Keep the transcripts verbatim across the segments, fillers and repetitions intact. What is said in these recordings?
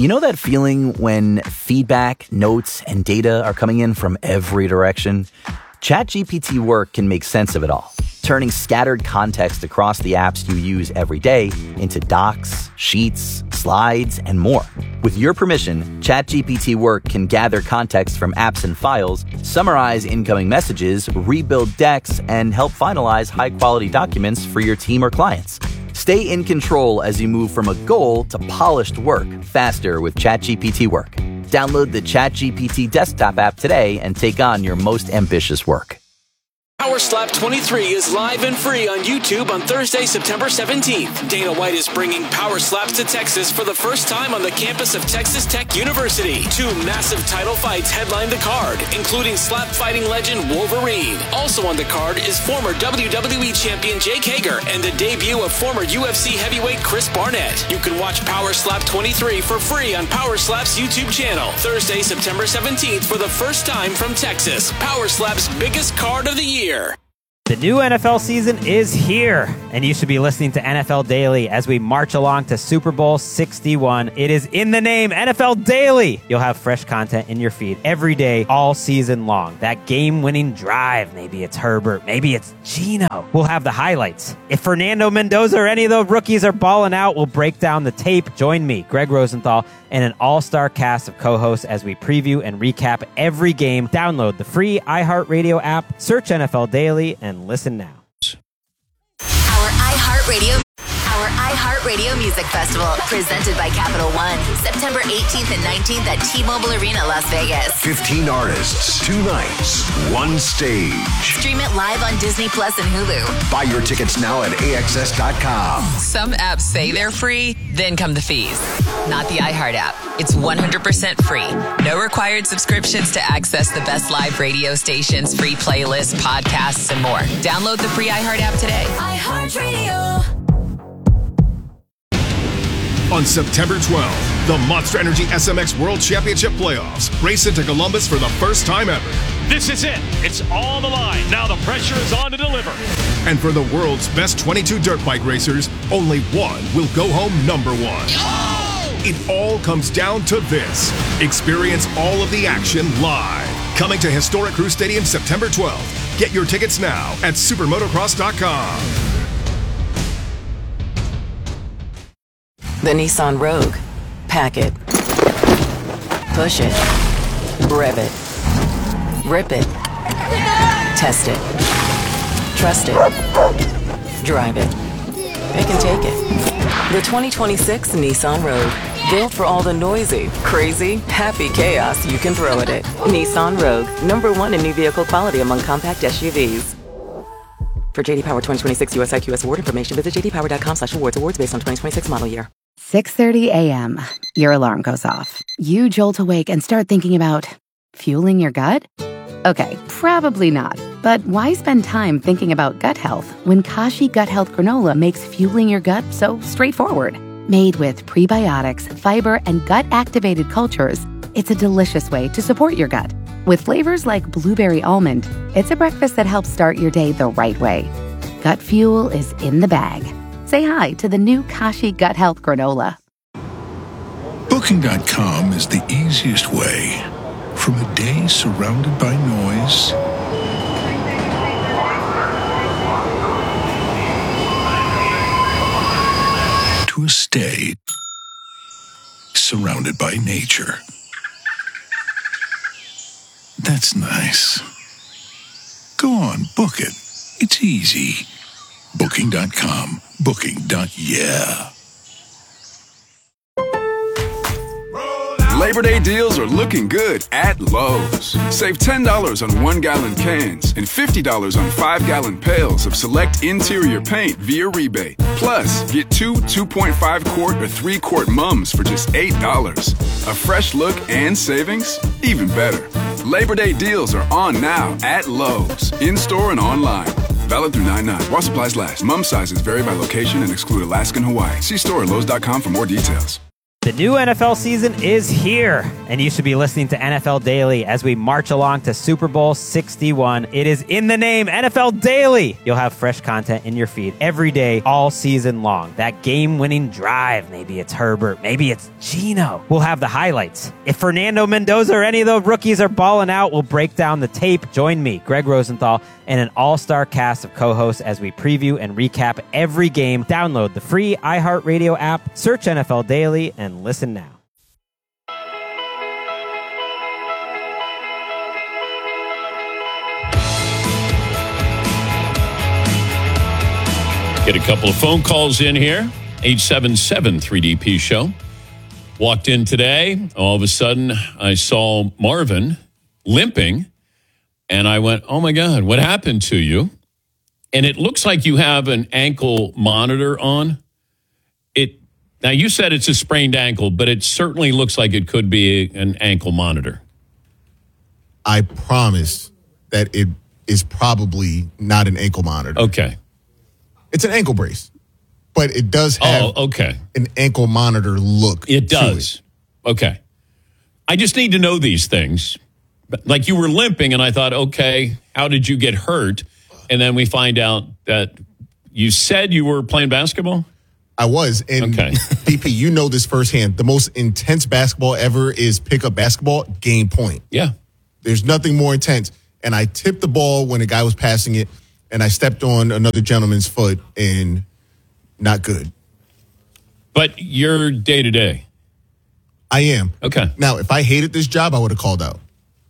You know that feeling when feedback, notes, and data are coming in from every direction? ChatGPT Work can make sense of it all, turning scattered context across the apps you use every day into docs, sheets, slides, and more. With your permission, ChatGPT Work can gather context from apps and files, summarize incoming messages, rebuild decks, and help finalize high-quality documents for your team or clients. Stay in control as you move from a goal to polished work faster with ChatGPT Work. Download the ChatGPT desktop app today and take on your most ambitious work. Power Slap twenty-three is live and free on YouTube on Thursday, September seventeenth. Dana White is bringing Power Slaps to Texas for the first time on the campus of Texas Tech University. Two massive title fights headline the card, including slap fighting legend Wolverine. Also on the card is former W W E champion Jake Hager and the debut of former U F C heavyweight Chris Barnett. You can watch Power Slap twenty-three for free on Power Slap's YouTube channel. Thursday, September seventeenth for the first time from Texas. Power Slap's biggest card of the year. The new N F L season is here, and you should be listening to N F L Daily as we march along to Super Bowl sixty-one. It is in the name, N F L Daily. You'll have fresh content in your feed every day, all season long. That game-winning drive, maybe it's Herbert, maybe it's Geno. We'll have the highlights. If Fernando Mendoza or any of the rookies are balling out, we'll break down the tape. Join me, Greg Rosenthal, and an all-star cast of co-hosts as we preview and recap every game. Download the free iHeartRadio app, search N F L Daily, and listen now. Our iHeartRadio Our iHeartRadio Music Festival, presented by Capital One, September eighteenth and nineteenth at T-Mobile Arena, Las Vegas. fifteen artists, two nights, one stage. Stream it live on Disney Plus and Hulu. Buy your tickets now at A X S dot com. Some apps say they're free, then come the fees. Not the iHeart app. It's one hundred percent free. No required subscriptions to access the best live radio stations, free playlists, podcasts, and more. Download the free iHeart app today. iHeartRadio. On September twelfth, the Monster Energy S M X World Championship Playoffs race into Columbus for the first time ever. This is it. It's on the line. Now the pressure is on to deliver. And for the world's best twenty-two dirt bike racers, only one will go home number one. Oh! It all comes down to this. Experience all of the action live. Coming to historic Crew Stadium September twelfth. Get your tickets now at supermotocross dot com. The Nissan Rogue. Pack it. Push it. Rev it. Rip it. Test it. Trust it. Drive it. It can take it. The twenty twenty-six Nissan Rogue. Built for all the noisy, crazy, happy chaos you can throw at it. Nissan Rogue. Number one in new vehicle quality among compact S U Vs. For J D Power twenty twenty-six U S I Q S award information, visit j d power dot com slash awards. Awards based on twenty twenty-six model year. six thirty a.m. Your alarm goes off. You jolt awake and start thinking about fueling your gut? Okay, probably not. But why spend time thinking about gut health when Kashi Gut Health Granola makes fueling your gut so straightforward? Made with prebiotics, fiber, and gut-activated cultures, it's a delicious way to support your gut. With flavors like blueberry almond, it's a breakfast that helps start your day the right way. Gut fuel is in the bag. Say hi to the new Kashi Gut Health Granola. Booking dot com is the easiest way. From a day surrounded by noise to a stay surrounded by nature. That's nice. Go on, book it. It's easy. Booking dot com. Booking. Yeah. Labor Day deals are looking good at Lowe's. Save ten dollars on one-gallon cans and fifty dollars on five-gallon pails of select interior paint via rebate. Plus, get two two point five quart or three quart mums for just eight dollars. A fresh look and savings? Even better. Labor Day deals are on now at Lowe's, in-store and online. Valid through nine nine. While supplies last. Mum sizes vary by location and exclude Alaska and Hawaii. See store at lowes dot com for more details. The new N F L season is here, and you should be listening to N F L Daily as we march along to Super Bowl sixty-one. It is in the name, N F L Daily. You'll have fresh content in your feed every day, all season long. That game-winning drive, maybe it's Herbert, maybe it's Geno. We'll have the highlights. If Fernando Mendoza or any of those rookies are balling out, we'll break down the tape. Join me, Greg Rosenthal, and an all-star cast of co-hosts as we preview and recap every game. Download the free iHeartRadio app, search N F L Daily, and listen now. Get a couple of phone calls in here. eight seven seven three D P show. Walked in today. All of a sudden, I saw Marvin limping. And I went, oh, my God, what happened to you? And it looks like you have an ankle monitor on. It Now, you said it's a sprained ankle, but it certainly looks like it could be an ankle monitor. I promise that it is probably not an ankle monitor. Okay. It's an ankle brace, but it does have oh, okay. an ankle monitor look. It does. It. Okay. I just need to know these things. Like you were limping, and I thought, okay, how did you get hurt? And then we find out that you said you were playing basketball? I was. And okay. D P, you know this firsthand. The most intense basketball ever is pickup basketball, game point. Yeah. There's nothing more intense. And I tipped the ball when a guy was passing it, and I stepped on another gentleman's foot, and not good. But you're day-to-day. I am. Okay. Now, if I hated this job, I would have called out.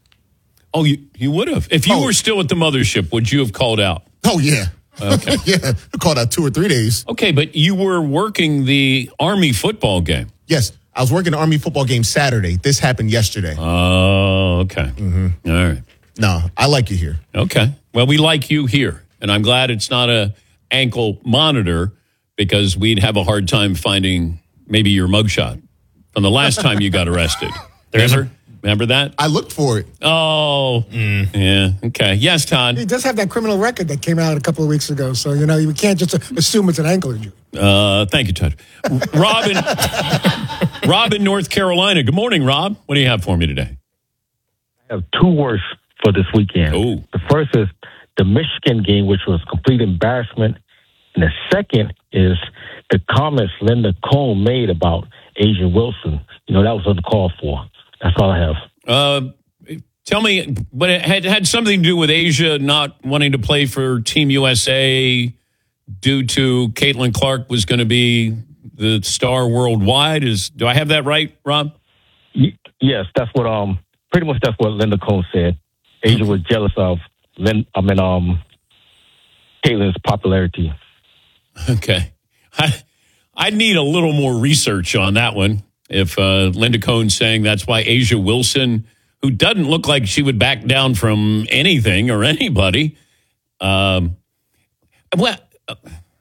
Oh, you, you would have. If you oh. were still at the mothership, would you have called out? Oh, yeah. Okay. yeah, I called out two or three days. Okay, but you were working the Army football game. Yes, I was working the Army football game Saturday. This happened yesterday. Oh, okay. Mm-hmm. All right. No, I like you here. Okay. Well, we like you here, and I'm glad it's not a ankle monitor because we'd have a hard time finding maybe your mugshot from the last time you got arrested. Remember? Remember that? I looked for it. Oh, mm. yeah. Okay. Yes, Todd. He does have that criminal record that came out a couple of weeks ago, so, you know, you can't just assume it's an ankle injury. Uh, thank you, Todd. Rob in, Rob in North Carolina. Good morning, Rob. What do you have for me today? I have two words for this weekend. Ooh. The first is the Michigan game, which was complete embarrassment. And the second is the comments Linda Cohn made about Asia Wilson. You know, that was uncalled for. That's all I have. Uh, tell me, but it had, had something to do with Asia not wanting to play for Team U S A due to Caitlin Clark was going to be the star worldwide. Is do I have that right, Rob? Y- yes, that's what um pretty much that's what Linda Cohn said. Asia was jealous of Lynn, I mean um Caitlin's popularity. Okay, I I need a little more research on that one. If uh, Linda Cohn's saying that's why Asia Wilson, who doesn't look like she would back down from anything or anybody, um, well, uh,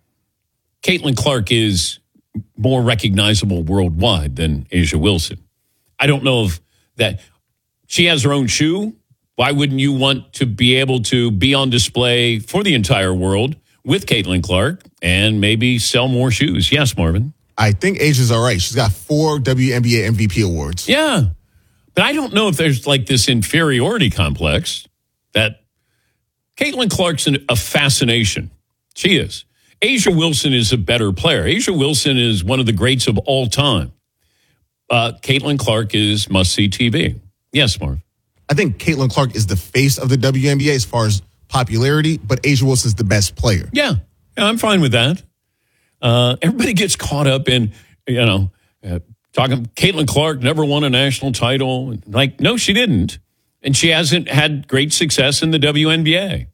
Caitlin Clark is more recognizable worldwide than Asia Wilson. I don't know if that she has her own shoe. Why wouldn't you want to be able to be on display for the entire world with Caitlin Clark and maybe sell more shoes? Yes, Marvin. I think Asia's all right. She's got four W N B A M V P awards. Yeah. But I don't know if there's like this inferiority complex that Caitlin Clark's an, a fascination. She is. Asia Wilson is a better player. Asia Wilson is one of the greats of all time. Uh, Caitlin Clark is must-see T V. Yes, Marv. I think Caitlin Clark is the face of the W N B A as far as popularity, but Asia Wilson's the best player. Yeah. Yeah, I'm fine with that. Uh, everybody gets caught up in, you know, uh, talking. Caitlin Clark never won a national title. Like, no, she didn't. And she hasn't had great success in the W N B A.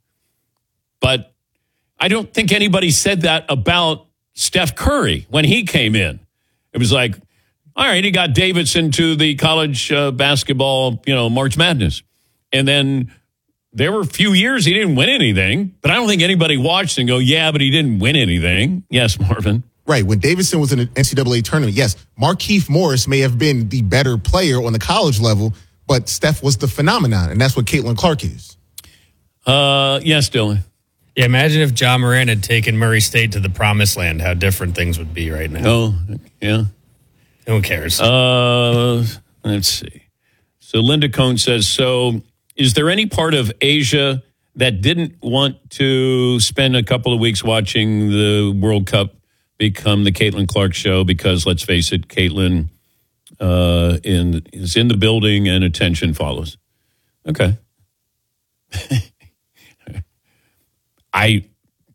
But I don't think anybody said that about Steph Curry when he came in. It was like, all right, he got Davidson to the college uh, basketball, you know, March Madness. And then there were a few years he didn't win anything, but I don't think anybody watched and go, yeah, but he didn't win anything. Yes, Marvin. Right. When Davidson was in an N C double A tournament, yes, Markieff Morris may have been the better player on the college level, but Steph was the phenomenon, and that's what Caitlin Clark is. Uh, yes, Dylan. Yeah, imagine if John Moran had taken Murray State to the promised land, how different things would be right now. Oh, yeah. Who cares? Uh, let's see. So Linda Cohn says, so is there any part of Asia that didn't want to spend a couple of weeks watching the World Cup become the Caitlin Clark show? Because let's face it, Caitlin uh, in, is in the building and attention follows. Okay. I,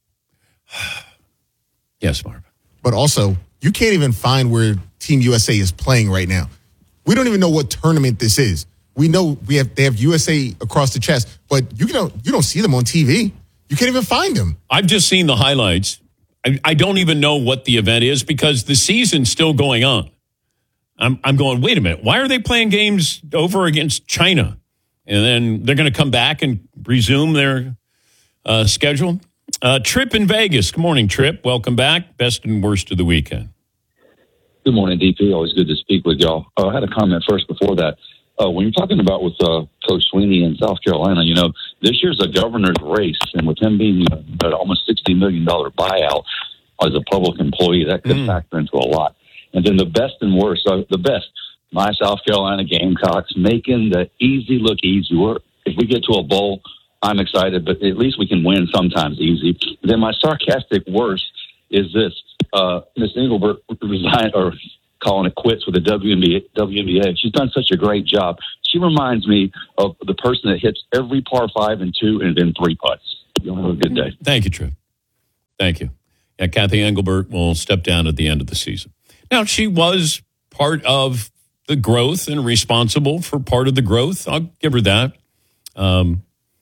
yes, Marv. But also, you can't even find where Team U S A is playing right now. We don't even know what tournament this is. We know we have they have U S A across the chest, but you don't you don't see them on T V. You can't even find them. I've just seen the highlights. I, I don't even know what the event is because the season's still going on. I'm I'm going, wait a minute, why are they playing games over against China? And then they're going to come back and resume their uh, schedule. Uh, Trip in Vegas. Good morning, Trip. Welcome back. Best and worst of the weekend. Good morning, D P. Always good to speak with y'all. Uh, I had a comment first before that. Uh, when you're talking about with uh, Coach Sweeney in South Carolina, you know, this year's a governor's race, and with him being an almost sixty million dollars buyout as a public employee, that could mm. factor into a lot. And then the best and worst, uh, the best, my South Carolina Gamecocks making the easy look easy. We're, if we get to a bowl, I'm excited, but at least we can win sometimes easy. Then my sarcastic worst is this. Uh, Miss Engelbert resigned or calling it quits with the W N B A, W N B A. She's done such a great job. She reminds me of the person that hits every par five and two and then three putts. You'll have a good day. Thank you, Trip. Thank you. Yeah, Kathy Engelbert will step down at the end of the season. Now, she was part of the growth and responsible for part of the growth. I'll give her that. Um,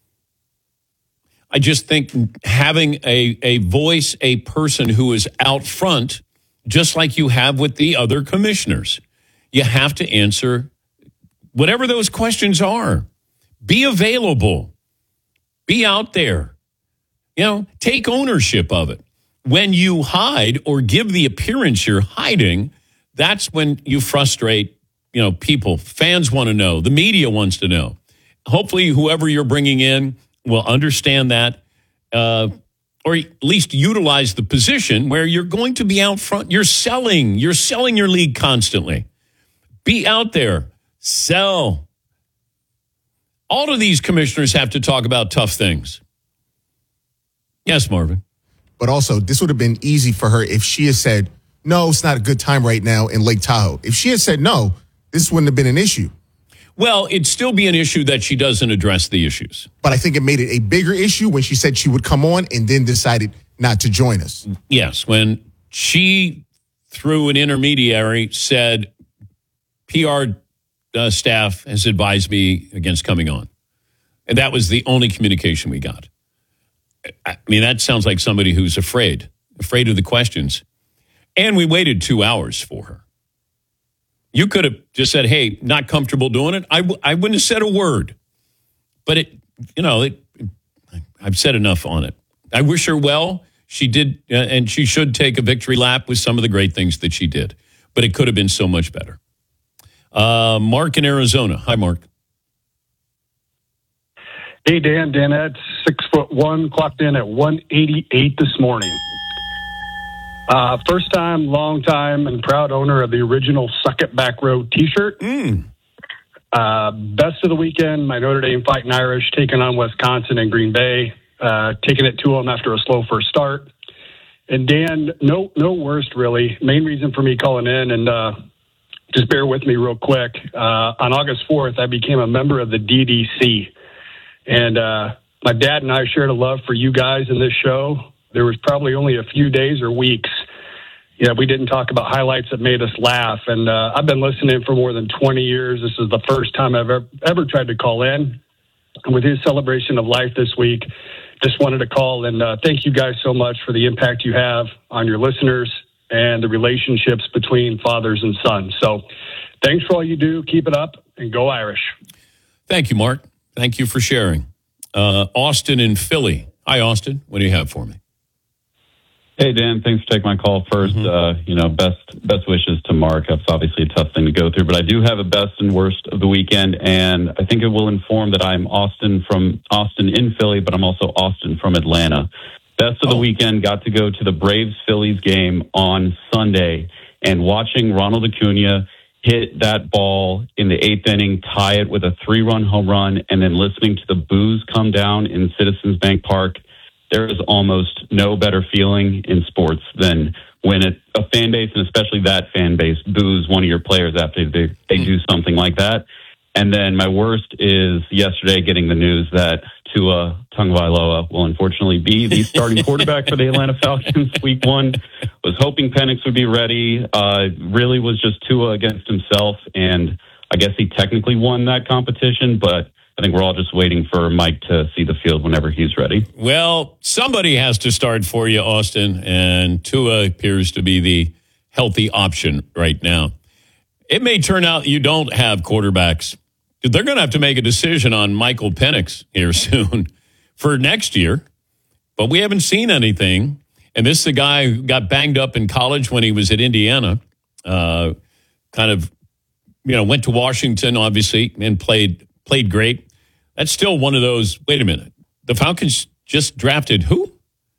I just think having a, a voice, a person who is out front, just like you have with the other commissioners, you have to answer whatever those questions are. Be available. Be out there. You know, take ownership of it. When you hide or give the appearance you're hiding, that's when you frustrate, you know, people. Fans want to know. The media wants to know. Hopefully, whoever you're bringing in will understand that, uh, or at least utilize the position where you're going to be out front. You're selling. You're selling your league constantly. Be out there. Sell. All of these commissioners have to talk about tough things. Yes, Marvin. But also, this would have been easy for her if she had said, no, it's not a good time right now in Lake Tahoe. If she had said no, this wouldn't have been an issue. Well, it'd still be an issue that she doesn't address the issues. But I think it made it a bigger issue when she said she would come on and then decided not to join us. Yes, when she, through an intermediary, said, P R uh, staff has advised me against coming on. And that was the only communication we got. I mean, that sounds like somebody who's afraid, afraid of the questions. And we waited two hours for her. You could have just said, hey, not comfortable doing it. I, w- I wouldn't have said a word. But, it, you know, it, it, I've said enough on it. I wish her well. She did, uh, and she should take a victory lap with some of the great things that she did. But it could have been so much better. Uh, Mark in Arizona. Hi, Mark. Hey, Dan. Dan Ed, six foot one, clocked in at one eighty-eight this morning. Uh, first time, long time, and proud owner of the original Suck It Back Road t-shirt. Mm. Uh, best of the weekend, my Notre Dame Fighting Irish taking on Wisconsin and Green Bay, uh, taking it to them after a slow first start. And Dan, no, no worst really. Main reason for me calling in, and uh, just bear with me real quick. Uh, on August fourth, I became a member of the D D C. And uh, my dad and I shared a love for you guys in this show. There was probably only a few days or weeks, yeah, we didn't talk about highlights that made us laugh. And uh, I've been listening for more than twenty years. This is the first time I've ever, ever tried to call in. And with his celebration of life this week, just wanted to call and uh, thank you guys so much for the impact you have on your listeners and the relationships between fathers and sons. So thanks for all you do. Keep it up and go Irish. Thank you, Mark. Thank you for sharing. Uh, Austin in Philly. Hi, Austin. What do you have for me? Hey, Dan. Thanks for taking my call first. Mm-hmm. Uh, you know, best best wishes to Mark. That's obviously a tough thing to go through, but I do have a best and worst of the weekend, and I think it will inform that I'm Austin from Austin in Philly, but I'm also Austin from Atlanta. Best of oh. the weekend, got to go to the Braves-Phillies game on Sunday, And watching Ronald Acuna hit that ball in the eighth inning, tie it with a three-run home run, and then listening to the boos come down in Citizens Bank Park, there is almost no better feeling in sports than when a, a fan base, and especially that fan base, boos one of your players after they, they do something like that. And then my worst is yesterday getting the news that Tua Tagovailoa will unfortunately be the starting quarterback for the Atlanta Falcons week one. Was hoping Penix would be ready. Uh, really was just Tua against himself, and I guess he technically won that competition, but I think we're all just waiting for Mike to see the field whenever he's ready. Well, somebody has to start for you, Austin, and Tua appears to be the healthy option right now. It may turn out you don't have quarterbacks. They're going to have to make a decision on Michael Penix here soon for next year, but we haven't seen anything. And this is the guy who got banged up in college when he was at Indiana, uh, kind of, you know, went to Washington, obviously, and played played great. That's still one of those, wait a minute, the Falcons just drafted who?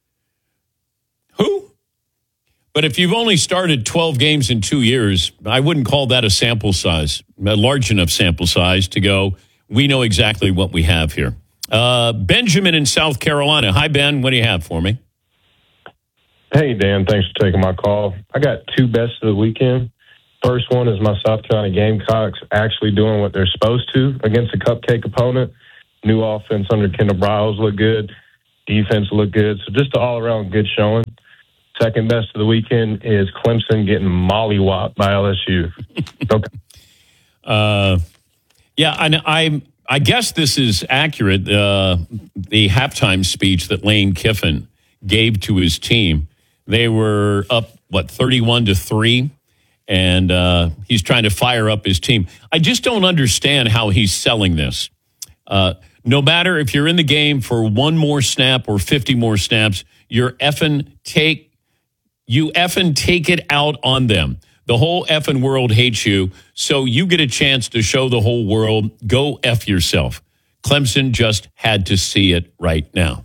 Who? But if you've only started twelve games in two years, I wouldn't call that a sample size, a large enough sample size to go, we know exactly what we have here. Uh, Benjamin in South Carolina. Hi, Ben. What do you have for me? Hey, Dan. Thanks for taking my call. I got two best of the weekend. First one is my South Carolina Gamecocks actually doing what they're supposed to against a cupcake opponent. New offense under Kendall Briles looked good. Defense looked good. So just an all-around good showing. Second best of the weekend is Clemson getting mollywopped by L S U. Okay. Uh, yeah, I, I I guess this is accurate. Uh, the halftime speech that Lane Kiffin gave to his team, they were up, what, thirty-one to three, and uh, he's trying to fire up his team. I just don't understand how he's selling this. Uh, no matter if you're in the game for one more snap or fifty more snaps, you're effing take You effing take it out on them. The whole effing world hates you, so you get a chance to show the whole world, go F yourself. Clemson just had to see it right now.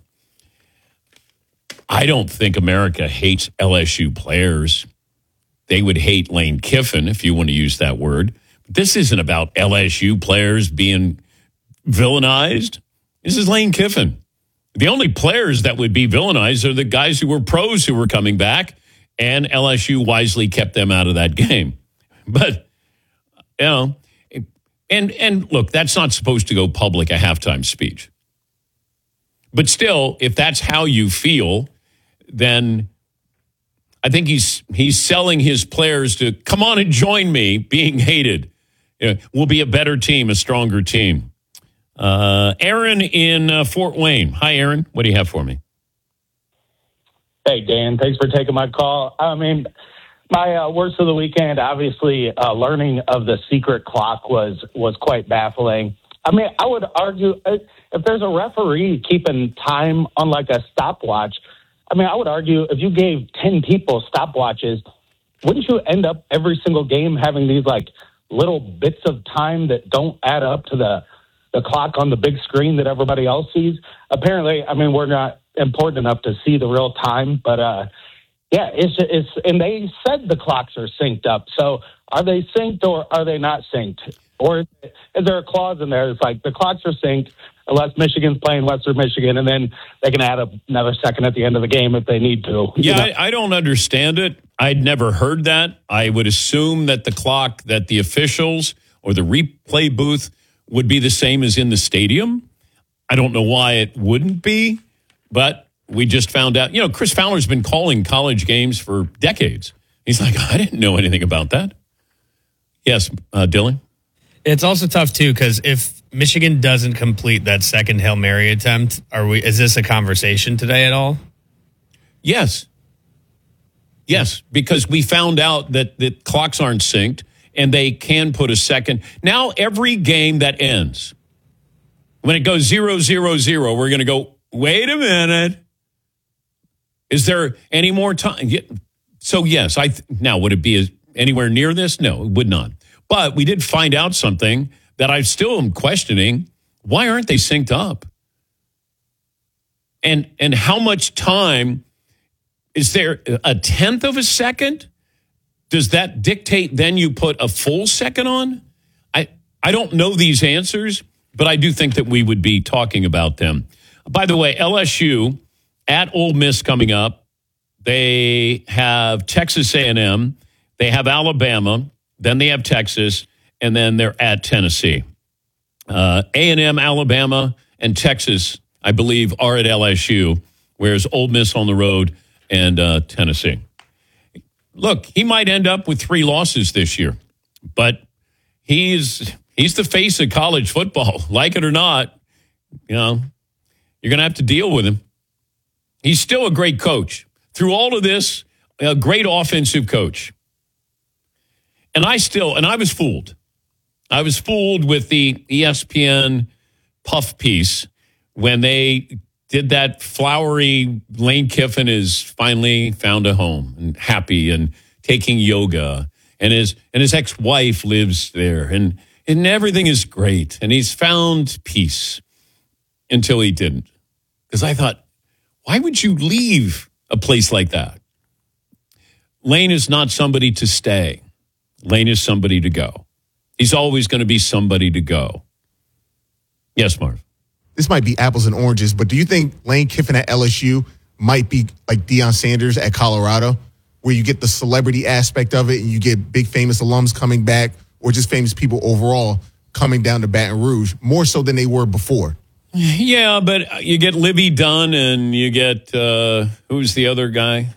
I don't think America hates L S U players. They would hate Lane Kiffin, if you want to use that word. But this isn't about L S U players being villainized. This is Lane Kiffin. The only players that would be villainized are the guys who were pros who were coming back, and L S U wisely kept them out of that game. But, you know, and and look, that's not supposed to go public, a halftime speech. But still, if that's how you feel, then I think he's he's selling his players to come on and join me being hated. You know, we'll be a better team, a stronger team. Uh, Aaron in uh, Fort Wayne. Hi, Aaron. What do you have for me? Hey, Dan, thanks for taking my call. I mean, my uh, worst of the weekend, obviously, uh, learning of the secret clock was was quite baffling. I mean, I would argue uh, if there's a referee keeping time on like a stopwatch, I mean, I would argue if you gave ten people stopwatches, wouldn't you end up every single game having these like little bits of time that don't add up to the, the clock on the big screen that everybody else sees? Apparently, I mean, we're not important enough to see the real time, but uh yeah it's it's and they said the clocks are synced up, so are they synced or are they not synced, or is there a clause in there that's like the clocks are synced unless Michigan's playing Western Michigan, and then they can add another second at the end of the game if they need to? Yeah, I, I don't understand it. I'd never heard that. I would assume that the clock that the officials or the replay booth would be the same as in the stadium. I don't know why it wouldn't be. But we just found out, you know, Chris Fowler's been calling college games for decades. He's like, I didn't know anything about that. Yes, uh, Dylan? It's also tough, too, because if Michigan doesn't complete that second Hail Mary attempt, are we? Is this a conversation today at all? Yes. Yes, because we found out that the clocks aren't synced and they can put a second. Now, every game that ends, when it goes zero, zero, zero, we're going to go, wait a minute. Is there any more time? So, yes. I th- now, would it be anywhere near this? No, it would not. But we did find out something that I still am questioning. Why aren't they synced up? And and how much time is there? A tenth of a second does that dictate then you put a full second on? I, I don't know these answers, but I do think that we would be talking about them. By the way, L S U at Ole Miss coming up. They have Texas A and M. They have Alabama. Then they have Texas. And then they're at Tennessee. Uh, A and M, Alabama, and Texas, I believe, are at L S U, whereas Ole Miss on the road and uh, Tennessee. Look, he might end up with three losses this year, but he's he's the face of college football. Like it or not, you know, you're going to have to deal with him. He's still a great coach. Through all of this, a great offensive coach. And I still, and I was fooled. I was fooled with the E S P N puff piece when they did that flowery Lane Kiffin has finally found a home and happy and taking yoga. And his and his ex-wife lives there. And, and everything is great. And he's found peace until he didn't. Because I thought, why would you leave a place like that? Lane is not somebody to stay. Lane is somebody to go. He's always going to be somebody to go. Yes, Marv. This might be apples and oranges, but do you think Lane Kiffin at L S U might be like Deion Sanders at Colorado, where you get the celebrity aspect of it and you get big famous alums coming back or just famous people overall coming down to Baton Rouge, more so than they were before? Yeah, but you get Libby Dunn and you get, uh, who's the other guy?